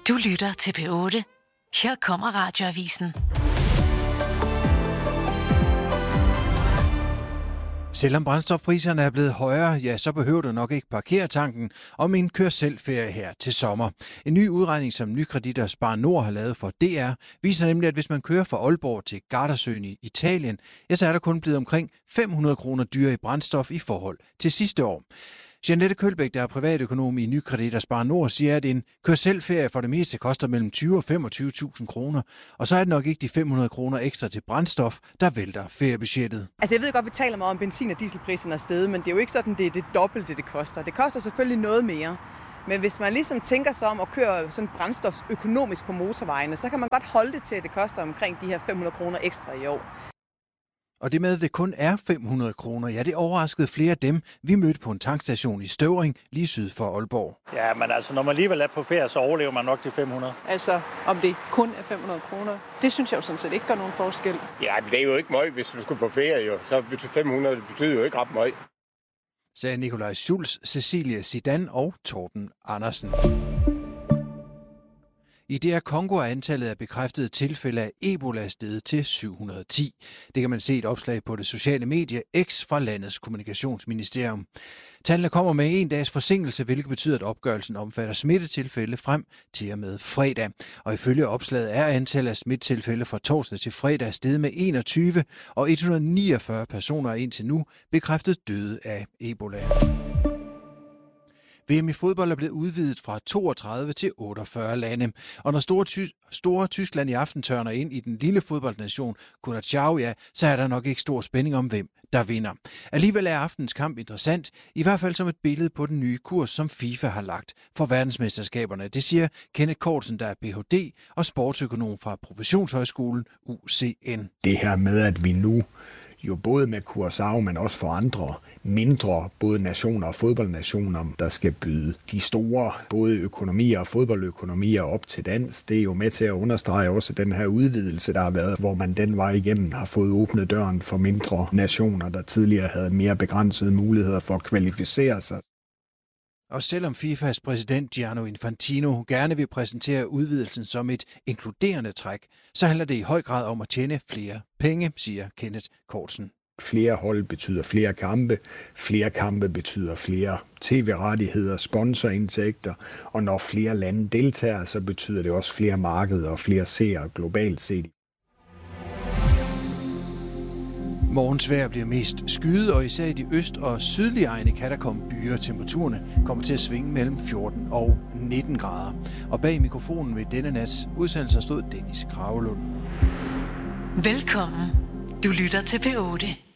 Du lytter til P8. Her kommer Radioavisen. Selvom brændstofpriserne er blevet højere, ja, så behøver du nok ikke parkere tanken om en kør-selv-ferie her til sommer. En ny udregning, som Nykredit og Spar Nord har lavet for DR, viser nemlig, at hvis man kører fra Aalborg til Gardasøen i Italien, ja, så er der kun blevet omkring 500 kroner dyrere i brændstof i forhold til sidste år. Jeanette Kølbæk, der er privatøkonom i Nykredit og Spar Nord, siger, at en kør-selv-ferie for det meste koster mellem 20 og 25.000 kroner. Og så er det nok ikke de 500 kroner ekstra til brændstof, der vælter feriebudgettet. Altså jeg ved godt, vi taler meget om benzin- og dieselpriserne er steget, men det er jo ikke sådan, det er det dobbelte, det koster. Det koster selvfølgelig noget mere. Men hvis man ligesom tænker sig om at køre sådan brændstof økonomisk på motorvejene, så kan man godt holde det til, at det koster omkring de her 500 kroner ekstra i år. Og det med, at det kun er 500 kroner, ja, det overraskede flere af dem, vi mødte på en tankstation i Støvring, lige syd for Aalborg. Ja, men altså, når man alligevel er på ferie, så overlever man nok de 500. Altså, om det kun er 500 kroner, det synes jeg jo sådan set ikke gør nogen forskel. Ja, men det er jo ikke meget, hvis du skulle på ferie, jo. Så betyder 500, det betyder jo ikke ret meget. Sagde Nikolaj Schulz, Cecilie Zidane og Torben Andersen. I DR Congo er antallet af bekræftede tilfælde af Ebola steget til 710. Det kan man se et opslag på det sociale medie X fra landets kommunikationsministerium. Tallene kommer med en dags forsinkelse, hvilket betyder, at opgørelsen omfatter smittetilfælde frem til og med fredag. Og ifølge opslaget er antallet af smittetilfælde fra torsdag til fredag steget med 21, og 149 personer er indtil nu bekræftet døde af Ebola. VM i fodbold er blevet udvidet fra 32 til 48 lande. Og når store Tyskland i aften tørner ind i den lille fodboldnation Curaçao, ja, så er der nok ikke stor spænding om, hvem der vinder. Alligevel er aftens kamp interessant, i hvert fald som et billede på den nye kurs, som FIFA har lagt for verdensmesterskaberne. Det siger Kenneth Kortsen, der er Ph.D. og sportsøkonom fra Professionshøjskolen UCN. Det her med, at vi nu jo både med Curaçao, men også for andre mindre, både nationer og fodboldnationer, der skal byde de store, både økonomier og fodboldøkonomier op til dans. Det er jo med til at understrege også den her udvidelse, der har været, hvor man den vej igennem har fået åbnet døren for mindre nationer, der tidligere havde mere begrænsede muligheder for at kvalificere sig. Og selvom FIFAs præsident Gianni Infantino gerne vil præsentere udvidelsen som et inkluderende træk, så handler det i høj grad om at tjene flere penge, siger Kenneth Kortsen. Flere hold betyder flere kampe betyder flere tv-rettigheder, sponsorindtægter, og når flere lande deltager, så betyder det også flere markeder og flere seere globalt set. Morgens vejr bliver mest skyet, og især i de øst- og sydlige egne kan der komme byer. Temperaturerne kommer til at svinge mellem 14 og 19 grader. Og bag mikrofonen ved denne nats udsendelse stod Dennis Kragelund. Velkommen. Du lytter til P8.